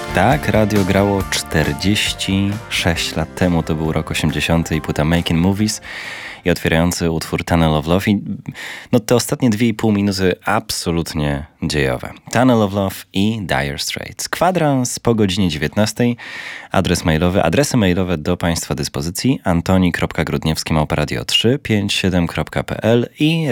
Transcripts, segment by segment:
Tak, radio grało 46 lat temu, to był rok 80 i płyta Making Movies i otwierający utwór Tunnel of Love. I te ostatnie 2,5 minuty absolutnie dziejowe. Tunnel of Love i Dire Straits. Kwadrans po godzinie 19. Adresy mailowe do Państwa dyspozycji antoni.grudniewski@radio357.pl i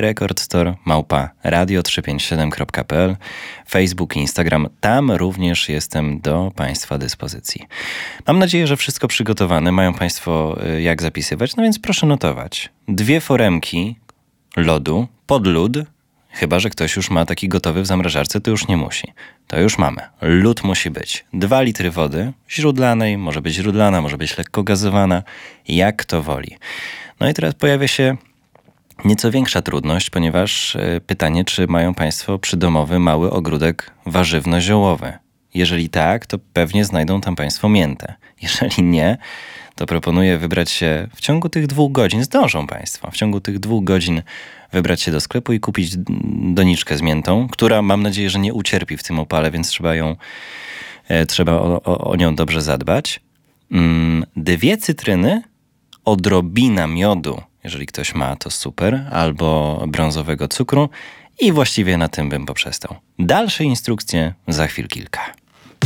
recordstore@radio357.pl. Facebook i Instagram. Tam również jestem do Państwa dyspozycji. Mam nadzieję, że wszystko przygotowane. Mają Państwo jak zapisywać, no więc proszę notować. 2 foremki lodu pod lód, chyba że ktoś już ma taki gotowy w zamrażarce, to już nie musi. To już mamy. Lód musi być. 2 litry wody źródlanej, może być źródlana, może być lekko gazowana, jak kto woli. No i teraz pojawia się nieco większa trudność, ponieważ pytanie, czy mają Państwo przydomowy mały ogródek warzywno-ziołowy. Jeżeli tak, to pewnie znajdą tam Państwo miętę. Jeżeli nie, to proponuję wybrać się w ciągu tych 2 godzin, zdążą Państwo, w ciągu tych 2 godzin wybrać się do sklepu i kupić doniczkę z miętą, która mam nadzieję, że nie ucierpi w tym upale, więc trzeba o nią dobrze zadbać. 2 cytryny, odrobina miodu, jeżeli ktoś ma, to super, albo brązowego cukru i właściwie na tym bym poprzestał. Dalsze instrukcje za chwil kilka.